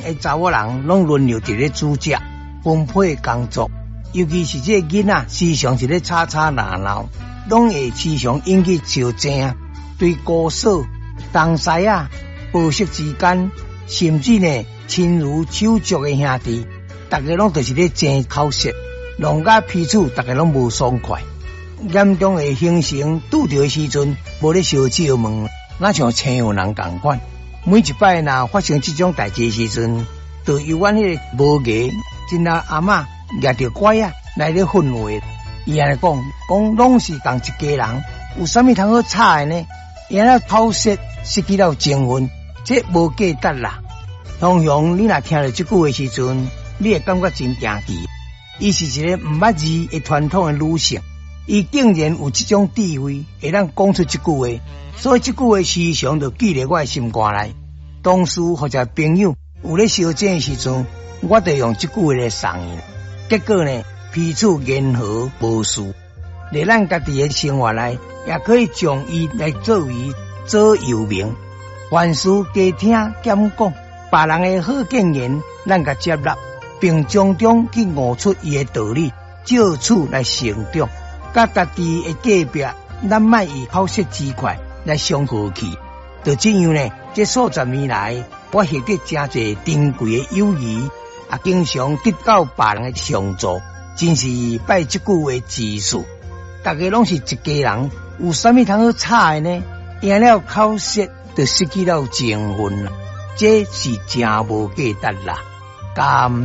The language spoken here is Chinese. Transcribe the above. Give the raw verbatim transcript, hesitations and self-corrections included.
的查某人拢轮流伫咧煮食，分配工作。尤其是这囡仔，时常是咧吵吵闹闹，拢会时常引起相争，对姑嫂、同师啊、婆媳之间，甚至呢亲如手足的兄弟，大家拢就是咧争口舌，弄甲彼此大家拢无爽快。严重的形成拄着的时阵，无咧烧酒问，哪像青有人共款。每一摆若发生这种代志时阵，就由阮迄个无艺真老阿嬷举着拐啊来咧训话。伊安尼讲，讲拢是共一家人，有啥物通好吵的呢？伊安尼口舌失去了情分，这无价值啦。通常你若听到这句话时阵，你会感觉真惊奇。伊是一个毋捌字的传统的女性。伊竟然有这种智慧，会当讲出这句话，所以这句话时常就记在我的心肝内。同事或者朋友有咧相争的时阵，我就用这句话来送伊。结果呢，彼此言和无事。在咱家己的生活内，也可以将伊来作为座右铭。凡事加听减讲，别人的好建言，咱甲接纳，并从中去悟出伊的道理，借此来成长。甲家己的隔壁，咱莫以口舌之快来伤和气。就这样呢，这数十年来，我获得真侪珍贵的友谊，也经常得到别人的相助，真是拜这句话之赐。大家拢是一家人，有啥物通好吵的呢？赢了口舌，就失去了情分啦，这是真无价值啦。感